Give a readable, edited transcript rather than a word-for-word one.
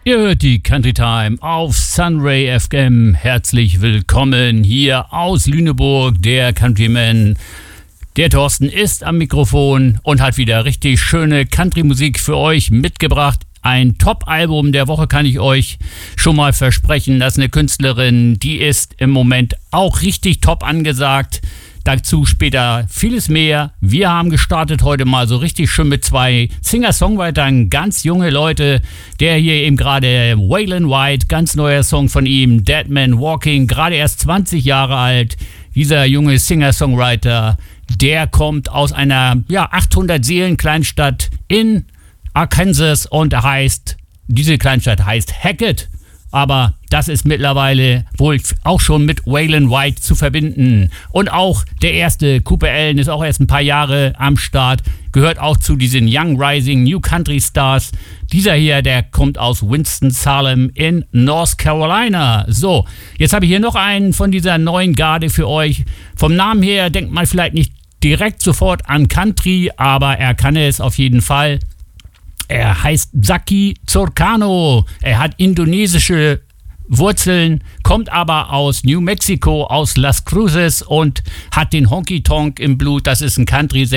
Ihr hört die Country Time auf Sunray FM. Herzlich willkommen hier aus Lüneburg. Der Countryman, der Thorsten, ist am Mikrofon und hat wieder richtig schöne Country-Musik für euch mitgebracht. Ein Top-Album der Woche kann ich euch schon mal versprechen. Das ist eine Künstlerin, die ist im Moment auch richtig top angesagt. Dazu später vieles mehr. Wir haben gestartet heute mal so richtig schön mit zwei Singer-Songwritern, ganz junge Leute. Der hier eben gerade Waylon White, ganz neuer Song von ihm, Dead Man Walking, gerade erst 20 Jahre alt. Dieser junge Singer-Songwriter, der kommt aus einer 800-Seelen-Kleinstadt in Arkansas und diese Kleinstadt heißt Hackett. Aber das ist mittlerweile wohl auch schon mit Waylon White zu verbinden. Und auch der erste, Cooper Allen, ist auch erst ein paar Jahre am Start. Gehört auch zu diesen Young Rising New Country Stars. Dieser hier, der kommt aus Winston-Salem in North Carolina. So, jetzt habe ich hier noch einen von dieser neuen Garde für euch. Vom Namen her denkt man vielleicht nicht direkt sofort an Country, aber er kann es auf jeden Fall. Er heißt Zacky Zorcano. Er hat indonesische Wurzeln, kommt aber aus New Mexico, aus Las Cruces und hat den Honky Tonk im Blut. Das ist ein Country-Sänger.